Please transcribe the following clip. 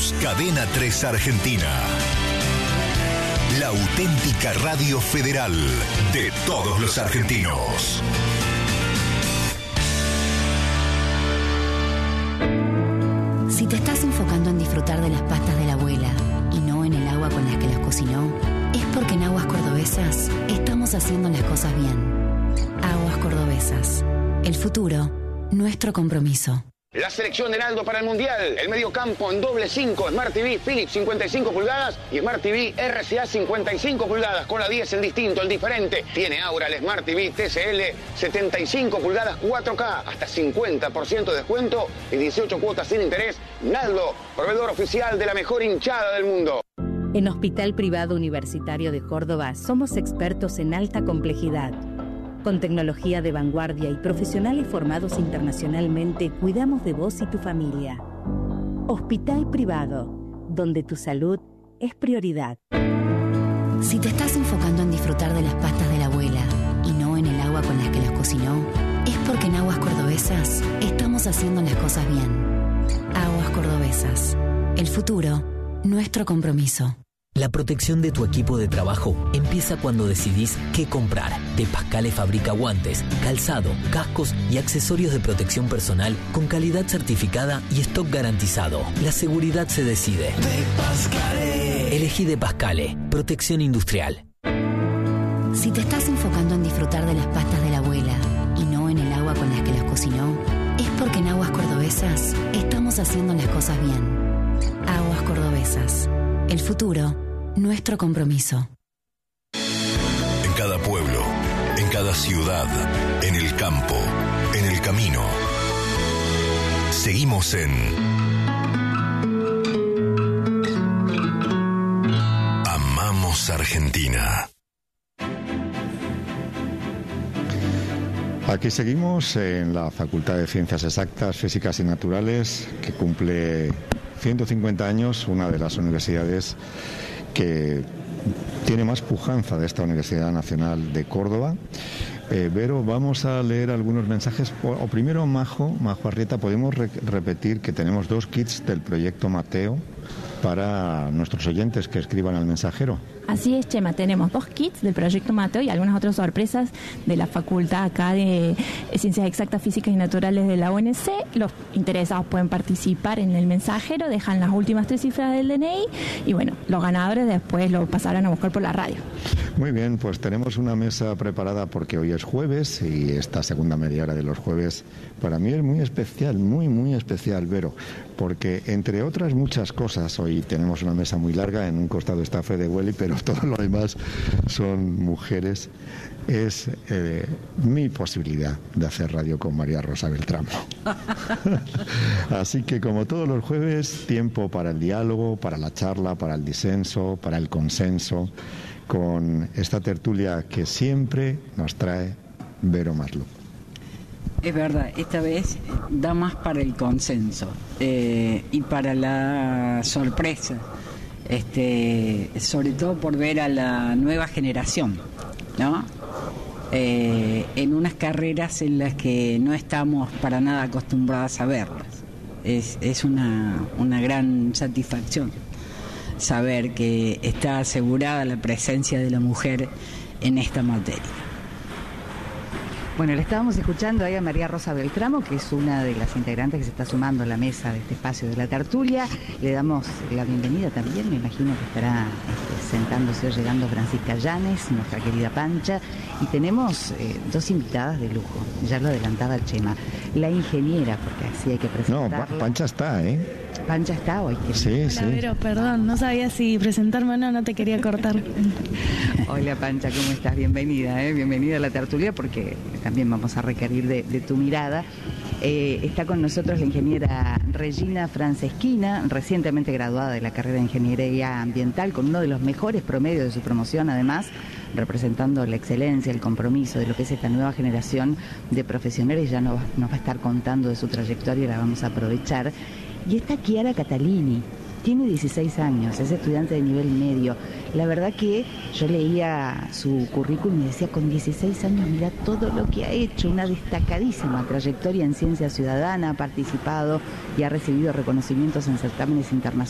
Somos Cadena 3 Argentina. La auténtica radio federal de todos los argentinos. Si te estás enfocando en disfrutar de las pastas de la abuela y no en el agua con las que las cocinó, es porque en Aguas Cordobesas estamos haciendo las cosas bien. Aguas Cordobesas. El futuro, nuestro compromiso. La selección de Naldo para el Mundial. El mediocampo en doble 5, Smart TV Philips 55 pulgadas y Smart TV RCA 55 pulgadas. Con la 10 el distinto, el diferente. Tiene ahora el Smart TV TCL 75 pulgadas 4K. Hasta 50% de descuento y 18 cuotas sin interés. Naldo, proveedor oficial de la mejor hinchada del mundo. En Hospital Privado Universitario de Córdoba somos expertos en alta complejidad. Con tecnología de vanguardia y profesionales formados internacionalmente, cuidamos de vos y tu familia. Hospital Privado, donde tu salud es prioridad. Si te estás enfocando en disfrutar de las pastas de la abuela y no en el agua con las que las cocinó, es porque en Aguas Cordobesas estamos haciendo las cosas bien. Aguas Cordobesas. El futuro, nuestro compromiso. La protección de tu equipo de trabajo empieza cuando decidís qué comprar. De Pascale fabrica guantes, calzado, cascos y accesorios de protección personal con calidad certificada y stock garantizado. La seguridad se decide. De Pascale. Elegí De Pascale. Protección industrial. Si te estás enfocando en disfrutar de las pastas de la abuela y no en el agua con las que las cocinó, es porque en Aguas Cordobesas estamos haciendo las cosas bien. Aguas Cordobesas. El futuro, nuestro compromiso. En cada pueblo, en cada ciudad, en el campo, en el camino. Seguimos en Amamos Argentina. Aquí seguimos en la Facultad de Ciencias Exactas, Físicas y Naturales, que cumple 150 años, una de las universidades que tiene más pujanza de esta Universidad Nacional de Córdoba. Vero, vamos a leer algunos mensajes. O primero, Majo Arrieta, podemos repetir que tenemos 2 kits del proyecto Mateo para nuestros oyentes que escriban al mensajero. Así es, Chema, tenemos 2 kits del proyecto Mateo y algunas otras sorpresas de la facultad acá de Ciencias Exactas, Físicas y Naturales de la UNC. Los interesados pueden participar en el mensajero, dejan las últimas 3 cifras del DNI y bueno, los ganadores después lo pasarán a buscar por la radio. Muy bien, pues tenemos una mesa preparada porque hoy es jueves y esta segunda media hora de los jueves para mí es muy especial, muy especial, Vero, porque entre otras muchas cosas, hoy tenemos una mesa muy larga, en un costado está Fede Welly, pero todo lo demás son mujeres. Es mi posibilidad de hacer radio con María Rosa Beltrán. Así que como todos los jueves, tiempo para el diálogo, para la charla, para el disenso, para el consenso, con esta tertulia que siempre nos trae Vero Maslow. Es verdad, esta vez da más para el consenso y para la sorpresa, sobre todo por ver a la nueva generación, ¿no? En unas carreras en las que no estamos para nada acostumbradas a verlas. Es una gran satisfacción saber que está asegurada la presencia de la mujer en esta materia. Bueno, le estábamos escuchando ahí a María Rosa Beltramo, que es una de las integrantes que se está sumando a la mesa de este espacio de la tertulia. Le damos la bienvenida también, me imagino que estará sentándose o llegando Francisca Llanes, nuestra querida Pancha, y tenemos 2 invitadas de lujo, ya lo adelantaba el Chema. La ingeniera, porque así hay que presentarla. No, Pancha está, Pancha está hoy. Sí, Hola, sí. Vero, perdón, no sabía si presentarme o no, no te quería cortar. Hola Pancha, ¿cómo estás? Bienvenida, bienvenida a la tertulia porque también vamos a requerir de tu mirada. Está con nosotros la ingeniera Regina Franceschina, recientemente graduada de la carrera de Ingeniería Ambiental, con uno de los mejores promedios de su promoción, además, representando la excelencia, el compromiso de lo que es esta nueva generación de profesionales. Ya nos va a estar contando de su trayectoria y la vamos a aprovechar. Y está Chiara Catalini, tiene 16 años, es estudiante de nivel medio. La verdad que yo leía su currículum y decía, con 16 años, mira todo lo que ha hecho, una destacadísima trayectoria en ciencia ciudadana, ha participado y ha recibido reconocimientos en certámenes internacionales